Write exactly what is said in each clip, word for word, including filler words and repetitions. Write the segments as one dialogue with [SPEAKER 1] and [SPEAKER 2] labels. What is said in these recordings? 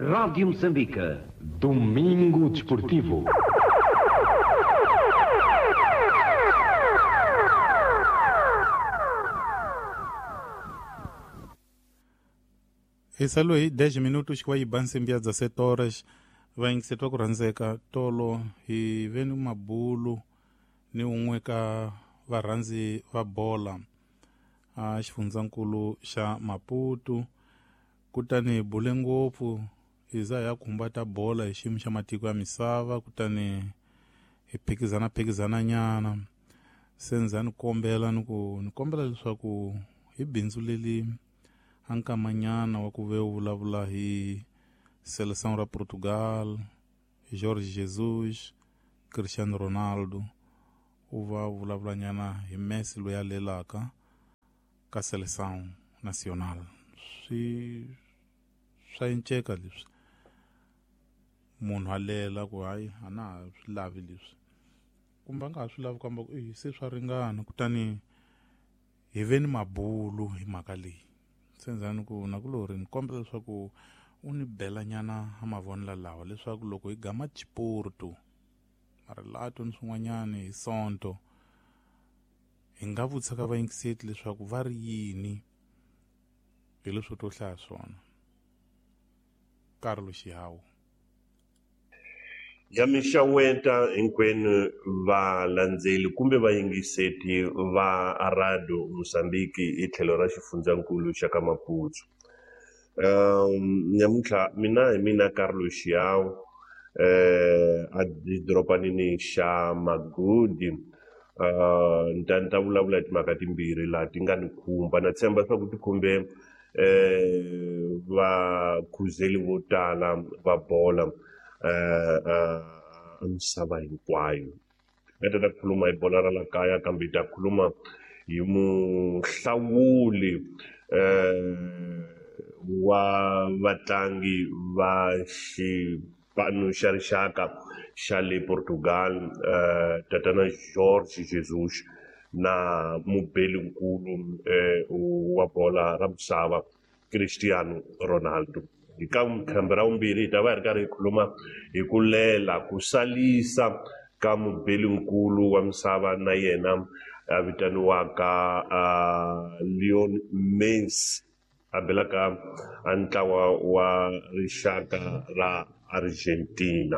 [SPEAKER 1] Rádio Moçambique. Domingo Desportivo.
[SPEAKER 2] Essa aí, dez minutos que vai bansembi às dezessete horas, vai em setor kuranzeka tolo e vem uma bulo ni unwe ka varanzi va bola a xifundzakulu xa Maputo kutani bule ngopfu hi za ya khumbata bola hi xiyimo xa matiko ya misava kutani hi phikizana phikizana nyana se ndza ni kombela ni ku ni kombela leswaku hi bindzu leli ankamanyana wa ku ve u vulavula hi seleção ra Portugal, Jorge Jesus, Cristiano Ronaldo, u va vulavula nyana hi Messi loyi a lelaka ka seleção nacional. Swi swa enceka leswi munhu a lela ku hayi a na ha swi lavi leswi kumbe a nga ha swi lavi kamba ku se swa ringana kutani hi ve ni mabulu hi mhaka leyi. Se ndzani ku na ku lori ni kombela leswaku u ni bela nyana a mavonela lawa leswaku loko hi gama Chiporto mara lato ni swin'wanyana hi sonto hi nga vutisa ka vayingiseti leswaku va ri yini hi leswi to hlaya swona. Carlo Xihawu.
[SPEAKER 3] Ya mixaweta hinkwenu valandzeli kumbe vayingiseti va Radio Mozambique hi tlhelo ra xifundzankulu xa ka Maputo. Um, nyamuntlha mina hi mina Carlo Xihawu eh a dropanini xa Magudi uh nta nta vulavula timhaka timbirhi laha ti nga ni khumba na tshemba swa ku ti khumbe eh vakhuzeli vo tala va bola eh misava hinkwayo. Ete ta khuluma hi bola ra la kaya kambe ta khuluma hi muhlawuli eh wa vatlangi va xipano xa rixaka xa le Portugal eh tatana Jorge Jesus na mubelinkulu eh wa bola ra misava Cristiano Ronaldo. Hi ka khamba ra vumbirhi hi ta va hi ri karhi hi khuluma hi ku lela ku salisa ka mubelinkulu wa misava na yena a vitaniwaka Lionel Messi a belaka a ntlawa wa rixaka ra Argentina.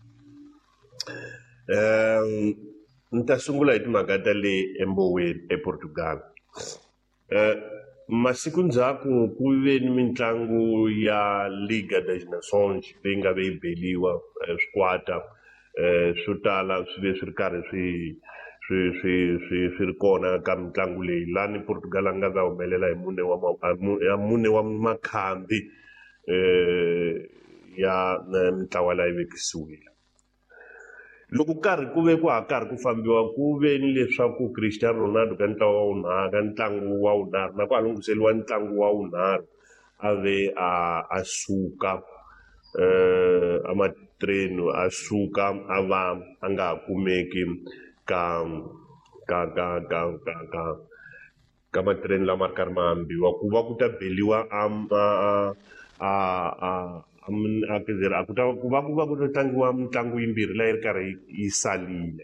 [SPEAKER 3] Um, ni ta sungula hi timhaka ta le Emboweni ePortugal. Uh, masiku ndzhaku ku ve ni mitlangu ya Liga das Nações leyi nga ve yi beliwa swikwata swo tala swi ve swi ri karhi swi swi swi swi swi ri kona ka mitlangu leyi lani Portugal a nga ta humelela hi mune wa ya mune wa makhambi eh ya mitlawa laha yi vekisiwile. Loko karhi ku ve ku ha karhi ku fambiwa ku ve ni leswaku Cristiano Ronaldo ka ntlawa wa vunharhu ka ntlangu wa vunharhu na ku halungiseliwa ntlangu wa vunharhu a ve a a suka eh amatreno a suka a va a nga ha kumeki ka ka ka ka ka ka ka matreni lama ri karhi ma hambiwa ku va ku ta beliwa a a a a kizera ku ta ku va ku va ku tlangiwa mitlangu yimbirhi leyi ri karhi yi salile.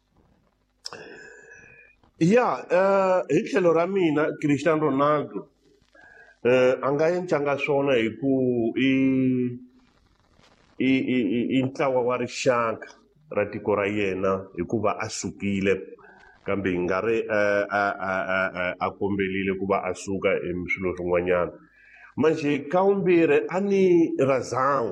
[SPEAKER 3] Ya hi tlhelo ra mina Cristiano Ronaldo eh a nga encanga swona hi ku i i i ntlawa wa rixaka ra tiko ra yena hikuva a sukile kambe hi nga ri a kombelile ku va a suka hi swilo swin'wanyana. Manje ka vumbirhi a ni razangu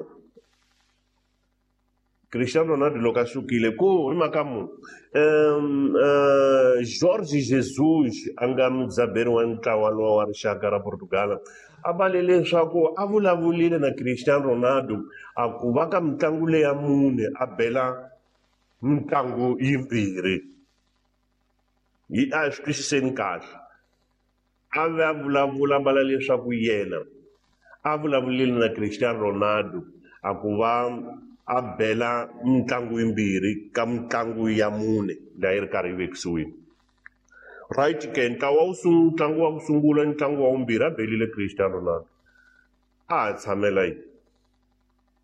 [SPEAKER 3] Cristiano Ronaldo loko a sukile ku hi mhaka munhu um Jorge Jesus a nga mudzaberi wa ntlawa lowa wa rixaka ra Portugal a vale leswaku a vulavulile na Cristiano Ronaldo a ku va ka mitlangu leya mune a bela mitlangu yimbirhi yi a swi twisiseni kahle a ve a vulavula mbala leswaku yena a vulavulile na Cristiano Ronaldo a ku va a bela mitlangu yimbirhi ka mitlangu ya mune leyi ri karhi yi vekisiwile. Right ke ntlawa wa wu ntlangu wa ku sungula ntlangu wa vumbirhi a belile Cristiano Ronaldo a ha tshamela yi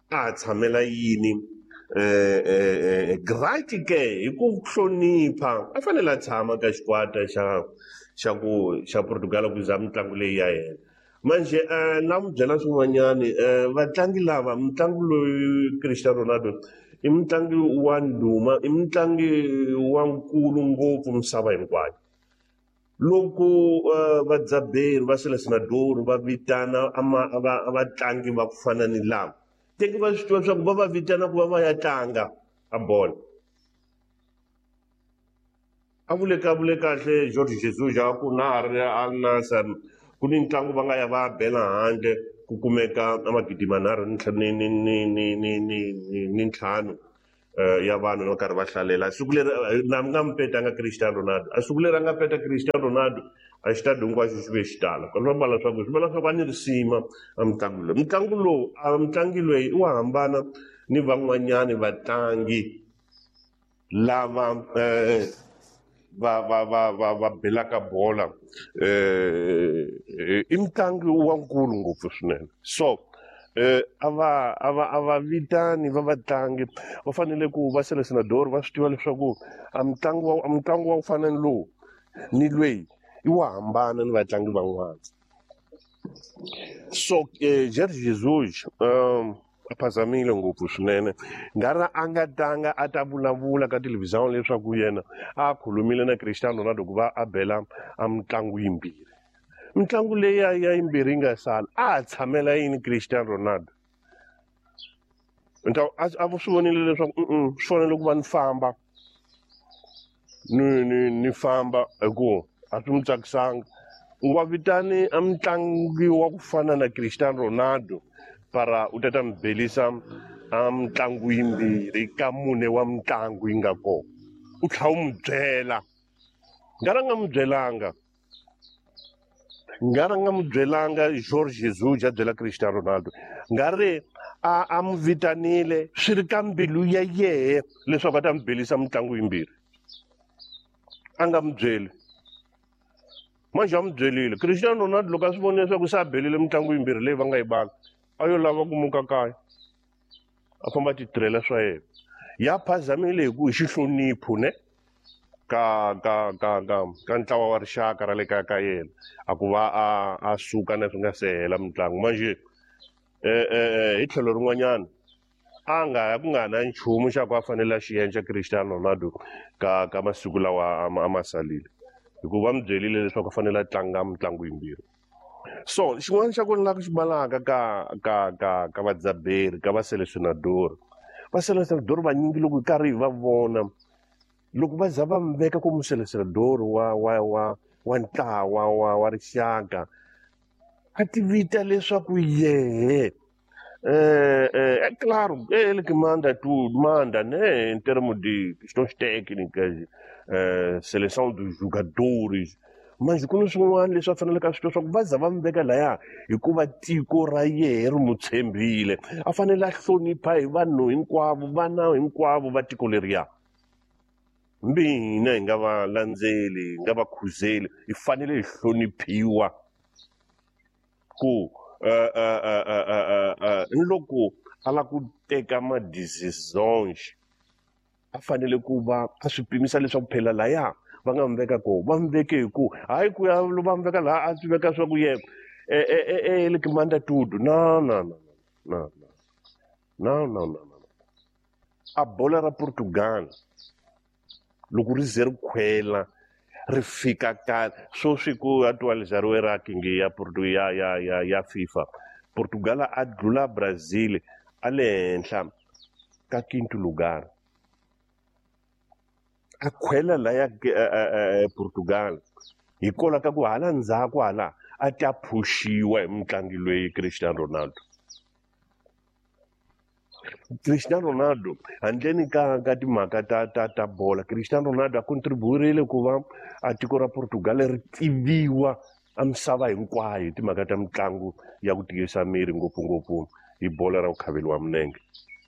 [SPEAKER 3] a tshamela yini eh eh great ke hi ku hlonipha a fanele a tshama ka xikwata xa xa ku xa Portugal ku za mitlangu leyi ya yena manje eh na mu byela swin'wanyani eh vatlangi lava mitlangu loyi Cristiano Ronaldo i mutlangi wa ndhuma i mutlangi wa nkulu ngopfu misava hinkwayo loko vadzaberi va selesonadori va vitana vatlangi va ku fana ni lava teki va swi tiva swa ku va va vitana ku va va ya tlanga a bola a vule ka vule kahle Jorge Jesus ja ku na ha ri Al Nassr ku ni ntlangu va nga ya va bela handle ku kumeka amagidi manharhu ni ni ni ni ni ni ni ntlhanu ya vanhu va karhi va hlalela siku leri na nga mpetanga Cristiano Ronaldo a siku leri a nga peta Cristiano Ronaldo a xitadi hinkwaxo xi ve xitala ka lomba leswaku swi vula leswaku a ni risima a mitlangu lowu mitlangu lowu a mitlangi loyi i wa hambana ni van'wanyani vatlangi lava va va va va va belaka bola i mitlangu wa nkulu ngopfu swinene so eh ava ava ava vitani va vatlangi va fanele ku va selesonadori va swi tiva leswaku a mitlangu wa a mitlangu wa ku fana ni lowu ni lweyi i wa hambana ni vatlangi van'wana so eh Jorge Jesus um a phazamile ngopfu swinene ngara a nga tanga a ta vulavula ka television leswaku yena a khulumile na Cristiano Ronaldo ku va a bela a mitlangu yimbirhi mitlangu leyi ya yimbirhi yi nga sala a tshamela yini Cristiano Ronaldo nta a swi vonile leswaku swi fanele ku va ni famba ni ni ni famba hikuva a swi n'wi tsakisanga u wa vitani a mitlangi wa ku fana na Cristiano Ronaldo para u ta mi belisa a mitlangu yimbirhi ka mune wa mitlangu yi nga kona u tlha u mu byela ngara nga mu byelanga ngara nga mu byelanga Jorge Jesus a byela Cristiano Ronaldo ngari a a mu vitanile swi ri ka mbilu ya yehe leswaku a ta mi belisa mitlangu yimbirhi a nga mu byeli manje a mu byelile Cristiano Ronaldo loko a swi vone leswaku se a belile mitlangu yimbirhi leyi va nga yi banga a yo lava ku muka kaya a famba ti tirhela swa yena ya phazamile hi ku hi xihlonipho ne ka ka ka ka ka ntlawa wa rixaka ra le kaya ka yena a ku va a a suka na swi nga se hela mitlangu manje eh eh hi tlhelo rin'wanyana a nga ya ku nga na nchumu xa ku a fanele a xi endla Cristiano Ronaldo ka ka masiku lawa a ma salile hikuva mi byelile leswaku a fanele a tlanga mitlangu yimbirhi so xin'wana xa ku ni lava ku xi malaka ka ka ka ka vadzaberi ka vaselesonadori vaselesonadori vanyingi loko hi karhi hi va vona loko va za va mi veka ku muselesonadori wa wa wa wa ntlawa wa wa rixaka a ti vita leswaku yehe eh é claro ele que manda tudo manda né em termos de questões técnicas eh seleção dos jogadores mas quando swin'wana leswi a faneleke a swi tiva swa ku va za va mi veka laya hikuva tiko ra yehe ri mu tshembile a fanele a hlonipha hi vanhu hinkwavo vana hinkwavo va tiko leriya mbina hi nga va landzeli hi nga va khuzeli hi fanele hi hloniphiwa ku uh, uh, uh, uh, uh, uh, loko a lava ku teka ma-decisions a fanele ku va a swi pimisa leswaku phela laya va nga mi veka kona va mi veke hi ku hayi ku ya va mi veka laha a swi veka swa ku ye ele que manda tudo no no no no no no no no a bola ra Portugal loko ri ze ri khwela ri fika ka sweswi ku atualizariwe ranking ya ya ya ya ya FIFA Portugal a dlula Brazil a le henhla ka quinto lugar a khwela la ya Portugal hikola ka ku hala ndzhaku hala a ta phushiwa hi mutlangi loyi Cristiano Ronaldo Cristiano Ronaldo handleni ka ka timhaka ta ta ta bola Cristiano Ronaldo a contribuirile ku va a tiko ra Portugal ri tiviwa a misava hinkwayo timhaka ta mitlangu ya ku tiyisa miri ngopfungopfu hi bola ra ku khaveliwa milenge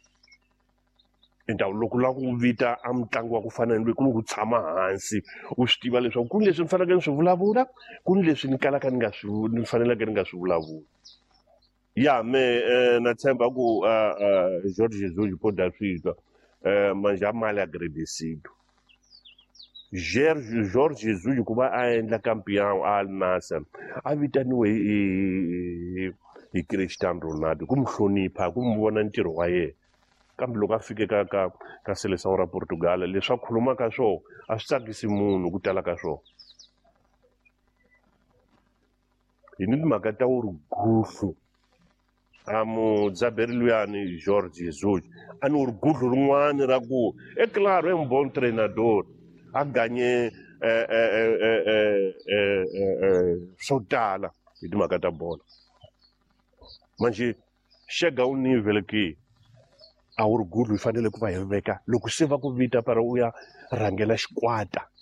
[SPEAKER 3] enta loko la ku vita a mitlangu wa ku fana ni ku ku tshama hansi u swi tiva leswaku ku ni leswi ni faneleke ni swi vulavula ku ni leswi ni kalaka ni nga swi ni faneleke ni nga swi vulavula ya me eh, na tshemba ku uh, uh, George Jesus po da switwa eh manja mali agradecido George George Jesus ku va a endla campeão a Al Nassr a vitaniwe hi hi Cristiano Ronaldo ku mhlonipha ku mbona ntirho wa yena kambe loko a fike ka ka ka seleção ra Portugal leswi a khuluma ka swona a swi tsakisi munhu ku tala ka swona hi ni timhaka ta uri guhlu a mudzaberi luyani George Jesus a ni uri guhlu rin'wana ra ku e claro é um bom treinador a ganye eh, eh, eh, eh, eh, eh, swo tala hi timhaka ta bola manje chega um nível que a uri guhlu yi fanele ku va hi veka loko se va ku vita para u ya rhangela xikwata